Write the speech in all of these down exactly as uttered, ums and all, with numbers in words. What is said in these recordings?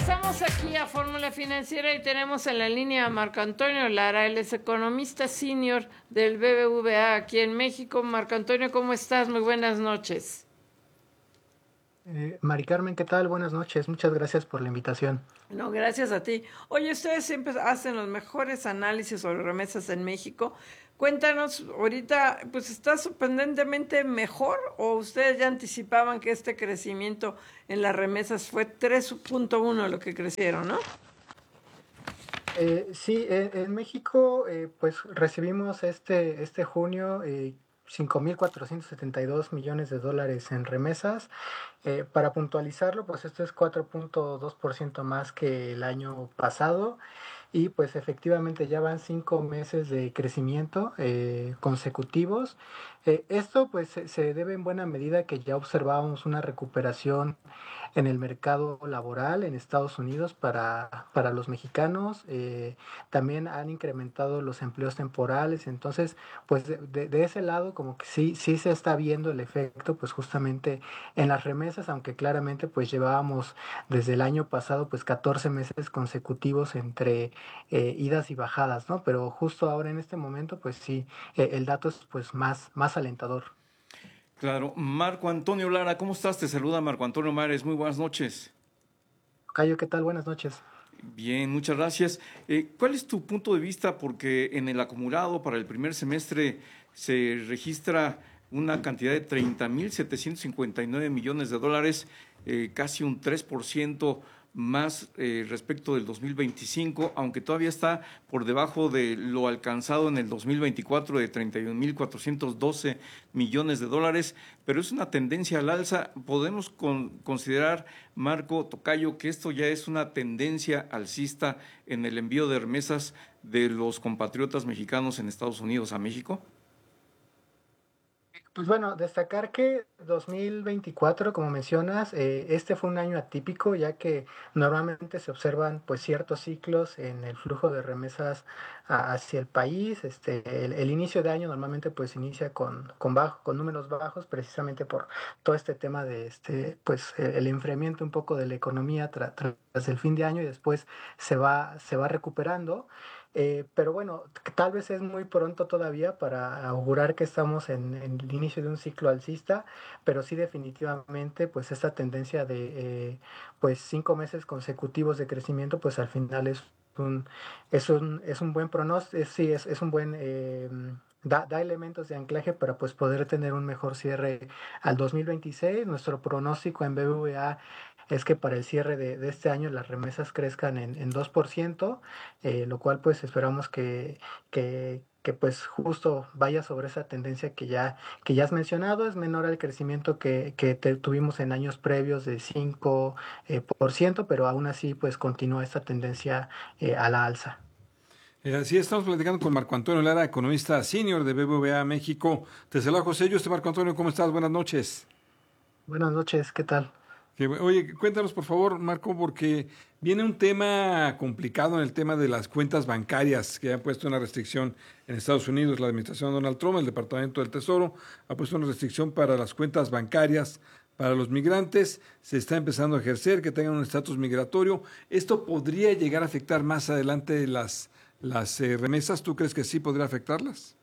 Regresamos aquí a Fórmula Financiera y tenemos en la línea a Marco Antonio Lara, él es economista senior del B B V A aquí en México. Marco Antonio, ¿cómo estás? Muy buenas noches. Eh, Mari Carmen, ¿qué tal? Buenas noches. Muchas gracias por la invitación. No, gracias a ti. Oye, ustedes siempre hacen los mejores análisis sobre remesas en México. Cuéntanos, ahorita, pues está sorprendentemente mejor o ustedes ya anticipaban que este crecimiento en las remesas fue tres punto uno lo que crecieron, ¿no? Eh, sí, eh, en México, eh, pues recibimos este, este junio eh, cinco mil cuatrocientos setenta y dos millones de dólares en remesas. Eh, para puntualizarlo, pues esto es cuatro punto dos por ciento más que el año pasado. Y pues efectivamente ya van cinco meses de crecimiento eh, consecutivos. Eh, esto pues se, se debe en buena medida que ya observábamos una recuperación en el mercado laboral en Estados Unidos para, para los mexicanos. Eh, también han incrementado los empleos temporales. Entonces, pues de, de- de ese lado como que sí, sí se está viendo el efecto pues justamente en las remesas, aunque claramente pues llevábamos desde el año pasado pues catorce meses consecutivos entre eh, idas y bajadas, ¿no? Pero justo ahora en este momento pues sí, eh, el dato es pues más, más alentador. Claro, Marco Antonio Lara, ¿cómo estás? Te saluda Marco Antonio Mares, muy buenas noches. Cayo, ¿qué tal? Buenas noches. Bien, muchas gracias. Eh, ¿cuál es tu punto de vista? Porque en el acumulado para el primer semestre se registra una cantidad de treinta mil setecientos cincuenta y nueve millones de dólares, eh, casi un tres por ciento más eh, respecto del dos mil veinticinco, aunque todavía está por debajo de lo alcanzado en el dos mil veinticuatro de treinta y un mil cuatrocientos doce millones de dólares, pero es una tendencia al alza. ¿Podemos con- considerar, Marco Tocayo, que esto ya es una tendencia alcista en el envío de remesas de los compatriotas mexicanos en Estados Unidos a México? Pues bueno, destacar que dos mil veinticuatro, como mencionas, eh, este fue un año atípico, ya que normalmente se observan pues ciertos ciclos en el flujo de remesas a- hacia el país. Este, el, el inicio de año normalmente pues inicia con, con bajo, con números bajos, precisamente por todo este tema de este, pues el, el enfriamiento un poco de la economía tra- tras el fin de año y después se va, se va recuperando. Eh, pero bueno, t- tal vez es muy pronto todavía para augurar que estamos en, en el inicio de un ciclo alcista, pero sí definitivamente pues esta tendencia de eh, pues cinco meses consecutivos de crecimiento pues al final es un, es un, es un buen pronóstico, es- sí, es, es un buen... eh, Da, da elementos de anclaje para pues poder tener un mejor cierre al dos mil veintiséis. Nuestro pronóstico en B B V A es que para el cierre de, de este año las remesas crezcan en, en dos por ciento, eh, lo cual pues esperamos que, que, que, pues justo vaya sobre esa tendencia que ya, que ya has mencionado. Es menor al crecimiento que, que te- tuvimos en años previos de cinco eh, por ciento, pero aún así pues continúa esta tendencia eh, a la alza. Eh, así estamos platicando con Marco Antonio Lara, economista senior de B B V A México. Te saluda José Yuste. Marco Antonio, ¿cómo estás? Buenas noches. Buenas noches, ¿qué tal? Que, oye, cuéntanos por favor, Marco, porque viene un tema complicado en el tema de las cuentas bancarias, que han puesto una restricción en Estados Unidos. La administración de Donald Trump, el Departamento del Tesoro, ha puesto una restricción para las cuentas bancarias para los migrantes. Se está empezando a ejercer que tengan un estatus migratorio. ¿Esto podría llegar a afectar más adelante las, las eh, remesas? ¿Tú crees que sí podría afectarlas?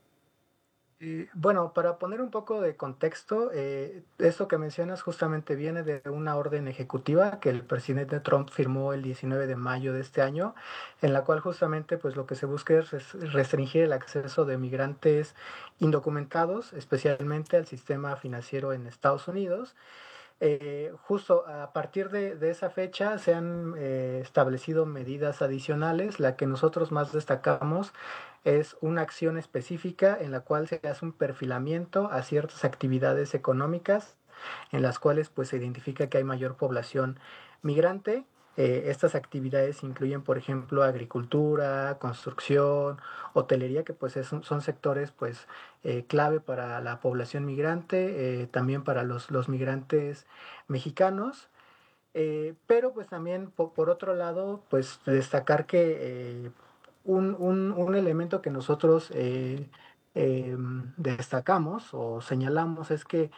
Eh, bueno, para poner un poco de contexto, eh, esto que mencionas justamente viene de una orden ejecutiva que el presidente Trump firmó el diecinueve de mayo de este año, en la cual justamente pues lo que se busca es res- restringir el acceso de migrantes indocumentados, especialmente al sistema financiero en Estados Unidos. Eh, justo a partir de, de esa fecha se han eh, establecido medidas adicionales. La que nosotros más destacamos es una acción específica en la cual se hace un perfilamiento a ciertas actividades económicas en las cuales pues se identifica que hay mayor población migrante. Eh, estas actividades incluyen, por ejemplo, agricultura, construcción, hotelería, que pues es un- son sectores pues eh, clave para la población migrante, eh, también para los, los migrantes mexicanos. Eh, pero pues también po- por otro lado, pues destacar que eh, un, un- un elemento que nosotros eh, em, destacamos o señalamos es que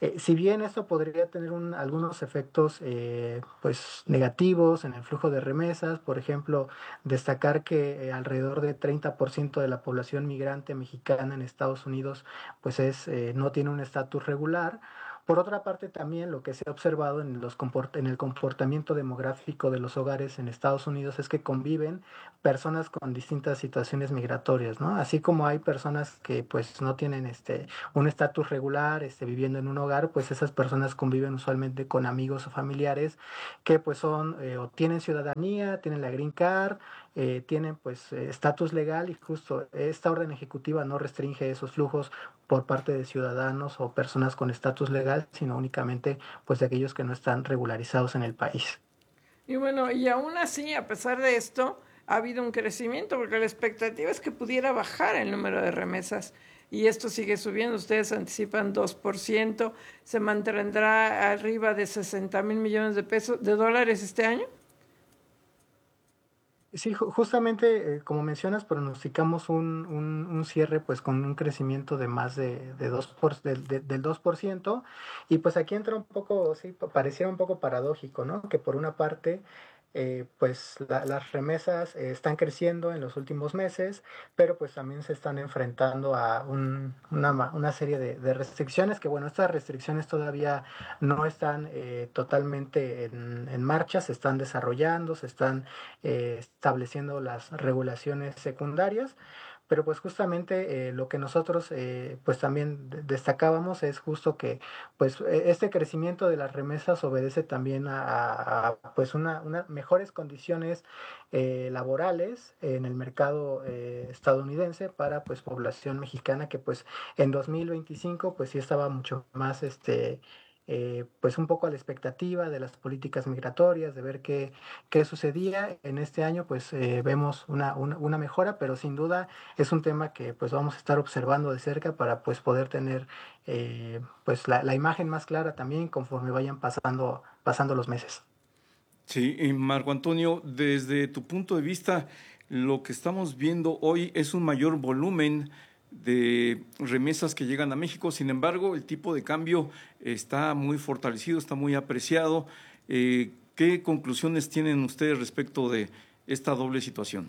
Eh, si bien esto podría tener un- algunos efectos eh, pues negativos en el flujo de remesas, por ejemplo, destacar que eh, alrededor de treinta por ciento de la población migrante mexicana en Estados Unidos pues es, eh, no tiene un estatus regular. Por otra parte, también lo que se ha observado en los comport- en el comportamiento demográfico de los hogares en Estados Unidos es que conviven personas con distintas situaciones migratorias, ¿no? Así como hay personas que pues no tienen este un estatus regular, este, viviendo en un hogar, pues esas personas conviven usualmente con amigos o familiares que pues son eh, o tienen ciudadanía, tienen la green card, eh, tienen pues eh, estatus legal, y justo esta orden ejecutiva no restringe esos flujos por parte de ciudadanos o personas con estatus legal, sino únicamente pues de aquellos que no están regularizados en el país. Y bueno, y aún así, a pesar de esto, ha habido un crecimiento, porque la expectativa es que pudiera bajar el número de remesas. Y esto sigue subiendo. Ustedes anticipan dos por ciento. ¿Se mantendrá arriba de sesenta mil millones de pesos, de dólares este año? Sí, ju- justamente, eh, como mencionas, pronosticamos un, un, un cierre pues con un crecimiento de más de, de dos por, del, de- del dos por ciento. Y pues aquí entra un poco, sí, pa- pareciera un poco paradójico, ¿no? Que por una parte, eh, pues la- las remesas eh, están creciendo en los últimos meses, pero pues también se están enfrentando a un- una, ma- una serie de, de restricciones, que bueno, estas restricciones todavía no están eh, totalmente en, en marcha, se están desarrollando, se están eh, estableciendo las regulaciones secundarias, pero pues justamente eh, lo que nosotros eh, pues también de- destacábamos es justo que pues e- este crecimiento de las remesas obedece también a, a- a, pues una, una mejores condiciones eh, laborales en el mercado eh, estadounidense para pues población mexicana que pues en dos mil veinticinco pues sí estaba mucho más este eh, pues un poco a la expectativa de las políticas migratorias, de ver qué, qué sucedía. En este año pues eh, vemos una, una, una mejora, pero sin duda es un tema que pues vamos a estar observando de cerca para pues poder tener eh, pues la, la imagen más clara también conforme vayan pasando, pasando los meses. Sí, y Marco Antonio, desde tu punto de vista, lo que estamos viendo hoy es un mayor volumen de remesas que llegan a México. Sin embargo, el tipo de cambio está muy fortalecido, está muy apreciado. Eh, ¿qué conclusiones tienen ustedes respecto de esta doble situación?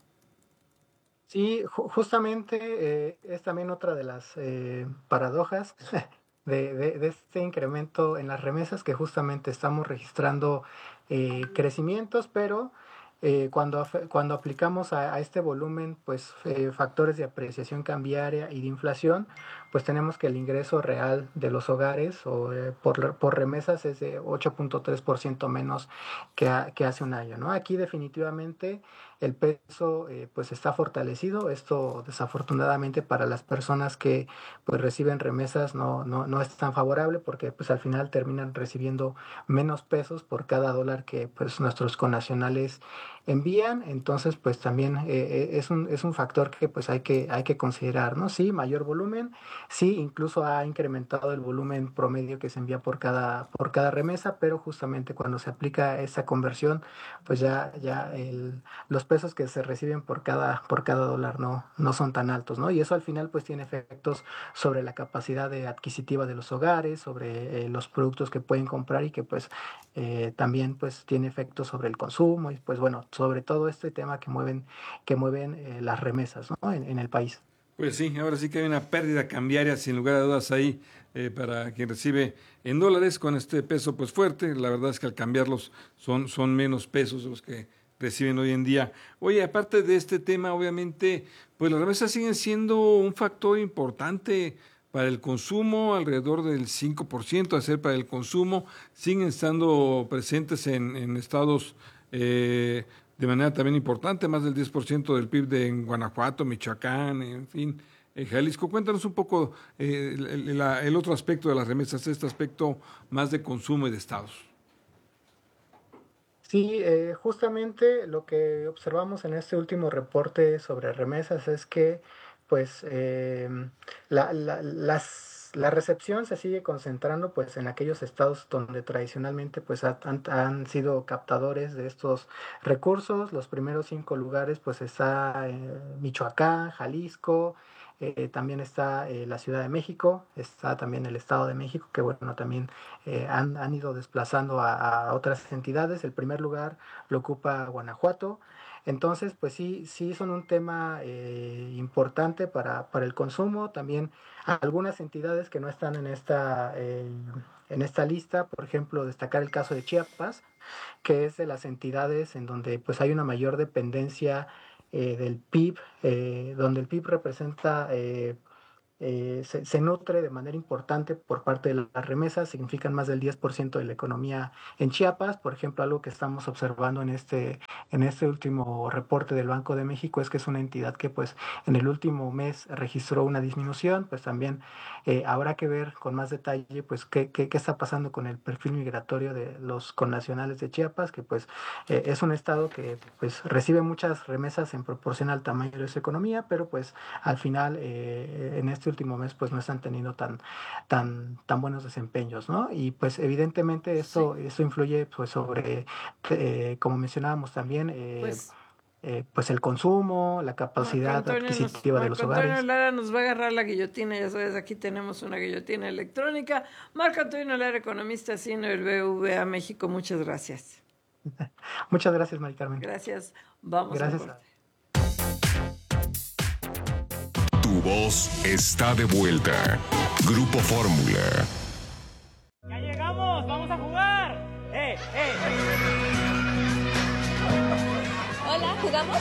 Sí, ju- justamente eh, es también otra de las eh, paradojas de, de- de este incremento en las remesas, que justamente estamos registrando eh, crecimientos, pero eh, cuando, af- cuando aplicamos a, a este volumen pues eh, factores de apreciación cambiaria y de inflación, pues tenemos que el ingreso real de los hogares o eh, por, re- por remesas es de ocho punto tres por ciento menos que, ha- que hace un año, ¿no? Aquí definitivamente el peso eh, pues está fortalecido. Esto desafortunadamente para las personas que pues reciben remesas no, no, no es tan favorable, porque pues al final terminan recibiendo menos pesos por cada dólar que pues nuestros connacionales envían. Entonces pues también eh, eh, es un, es un factor que pues hay que, hay que considerar, ¿no? Sí, mayor volumen, sí, incluso ha incrementado el volumen promedio que se envía por cada, por cada remesa, pero justamente cuando se aplica esa conversión, pues ya, ya el, los pesos que se reciben por cada, por cada dólar no, no son tan altos, ¿no? Y eso al final pues tiene efectos sobre la capacidad de adquisitiva de los hogares, sobre eh, los productos que pueden comprar, y que pues eh, también pues tiene efectos sobre el consumo y pues bueno, sobre todo este tema que mueven, que mueven eh, las remesas, ¿no? En, en el país. Pues sí, ahora sí que hay una pérdida cambiaria, sin lugar a dudas, ahí eh, para quien recibe en dólares con este peso pues fuerte. La verdad es que al cambiarlos son, son menos pesos los que reciben hoy en día. Oye, aparte de este tema, obviamente, pues las remesas siguen siendo un factor importante para el consumo, alrededor del cinco por ciento a ser para el consumo, siguen estando presentes en, en estados eh, de manera también importante, más del diez por ciento del P I B de en Guanajuato, Michoacán, en fin, eh, Jalisco. Cuéntanos un poco eh, el, el- la- el otro aspecto de las remesas, este aspecto más de consumo y de estados. Sí, eh, justamente lo que observamos en este último reporte sobre remesas es que pues em, la, la- las- la recepción se sigue concentrando pues en aquellos estados donde tradicionalmente pues ha- han, han sido captadores de estos recursos. Los primeros cinco lugares pues está eh, Michoacán, Jalisco, eh, también está eh, la Ciudad de México, está también el Estado de México, que bueno, también eh, han, han ido desplazando a, a otras entidades. El primer lugar lo ocupa Guanajuato. Entonces, pues sí, sí son un tema eh, importante para, para el consumo. También algunas entidades que no están en esta, eh, en esta lista, por ejemplo, destacar el caso de Chiapas, que es de las entidades en donde pues hay una mayor dependencia eh, del P I B, eh, donde el P I B representa... Eh, eh, se, se nutre de manera importante por parte de las remesas, significan más del diez por ciento de la economía en Chiapas. Por ejemplo, algo que estamos observando en este, en este último reporte del Banco de México es que es una entidad que pues en el último mes registró una disminución. Pues también eh, habrá que ver con más detalle pues qué, qué, qué está pasando con el perfil migratorio de los connacionales de Chiapas, que pues eh, es un estado que pues recibe muchas remesas en proporción al tamaño de su economía, pero pues al final eh, en este último mes pues no están teniendo tan tan tan buenos desempeños, ¿no? Y pues evidentemente esto sí. Esto influye pues sobre eh, como mencionábamos también eh, pues, eh, pues el consumo, la capacidad adquisitiva nos, de los Marco hogares. Antonio Lara nos va a agarrar la guillotina, ya sabes, aquí tenemos una guillotina electrónica. Marco Antonio Lara, economista senior del B B V A México, muchas gracias. Muchas gracias, Mari Carmen. Gracias. Vamos gracias. a corte. Tu voz está de vuelta. Grupo Fórmula. ¡Ya llegamos! ¡Vamos a jugar! ¡Eh, eh! Hola, ¿jugamos?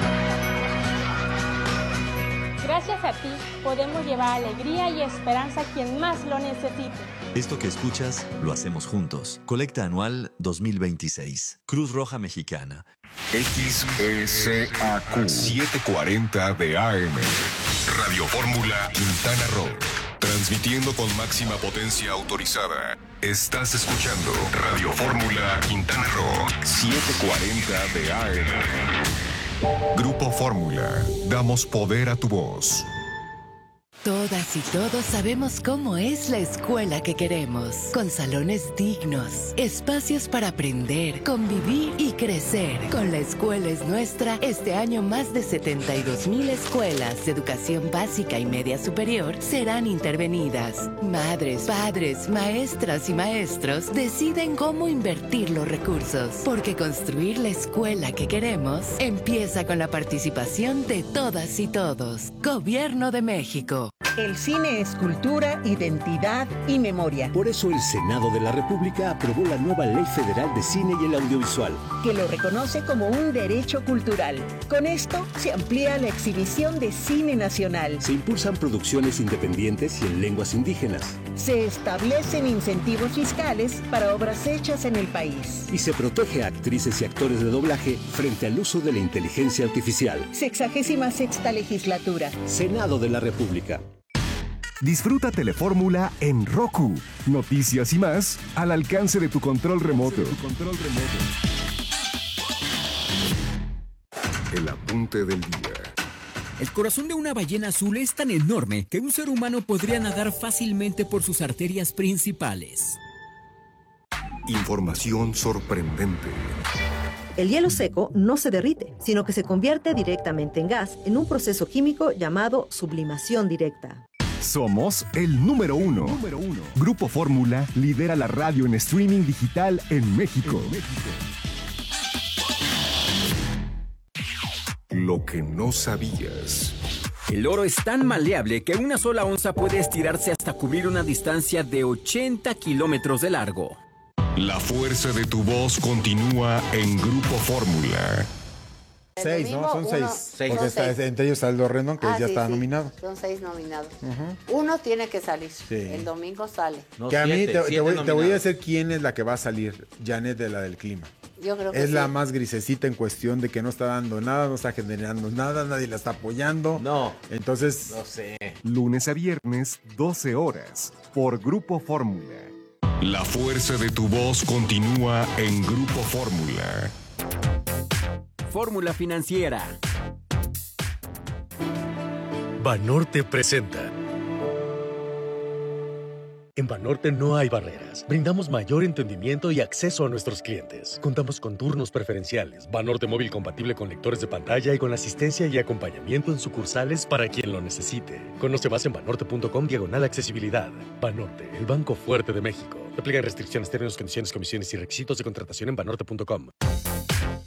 Gracias a ti podemos llevar alegría y esperanza a quien más lo necesite. Esto que escuchas lo hacemos juntos. Colecta anual dos mil veintiséis. Cruz Roja Mexicana. X S A Q setecientos cuarenta de A M. Radio Fórmula Quintana Roo. Transmitiendo con máxima potencia autorizada. Estás escuchando Radio Fórmula Quintana Roo setecientos cuarenta de A M. Grupo Fórmula. Damos poder a tu voz. Todas y todos sabemos cómo es la escuela que queremos, con salones dignos, espacios para aprender, convivir y crecer. Con La Escuela es Nuestra, este año más de setenta y dos mil escuelas de educación básica y media superior serán intervenidas. Madres, padres, maestras y maestros deciden cómo invertir los recursos, porque construir la escuela que queremos empieza con la participación de todas y todos. Gobierno de México. El cine es cultura, identidad y memoria. Por eso el Senado de la República aprobó la nueva Ley Federal de Cine y el Audiovisual, que lo reconoce como un derecho cultural. Con esto se amplía la exhibición de cine nacional. Se impulsan producciones independientes y en lenguas indígenas. Se establecen incentivos fiscales para obras hechas en el país. Y se protege a actrices y actores de doblaje frente al uso de la inteligencia artificial. Sexagésima sexta legislatura. Senado de la República. Disfruta Telefórmula en Roku. Noticias y más al alcance de tu control remoto. El apunte del día. El corazón de una ballena azul es tan enorme que un ser humano podría nadar fácilmente por sus arterias principales. Información sorprendente. El hielo seco no se derrite, sino que se convierte directamente en gas en un proceso químico llamado sublimación directa. Somos el número uno. número uno. Grupo Fórmula lidera la radio en streaming digital en México. en México. Lo que no sabías. El oro es tan maleable que una sola onza puede estirarse hasta cubrir una distancia de ochenta kilómetros de largo. La fuerza de tu voz continúa en Grupo Fórmula. Seis, ¿no? Son uno, seis. seis. Porque Son está, seis. entre ellos está Aldo Rendón, que ah, ya sí, estaba sí. nominado. Son seis nominados. Uh-huh. Uno tiene que salir. Sí. El domingo sale. No, que a siete, mí te, te, voy, te voy a decir quién es la que va a salir. Janet, de la del clima. Yo creo que es sí. la más grisecita en cuestión de que no está dando nada, no está generando nada, nadie la está apoyando. No. Entonces. No sé. Lunes a viernes, doce horas, por Grupo Fórmula. La fuerza de tu voz continúa en Grupo Fórmula. Fórmula Financiera. Banorte presenta En Banorte no hay barreras. Brindamos mayor entendimiento y acceso a nuestros clientes. Contamos con turnos preferenciales, Banorte móvil compatible con lectores de pantalla y con asistencia y acompañamiento en sucursales para quien lo necesite. Conoce más en banorte.com diagonal accesibilidad. Banorte, el banco fuerte de México. Aplican restricciones, términos, condiciones, comisiones y requisitos de contratación en banorte punto com.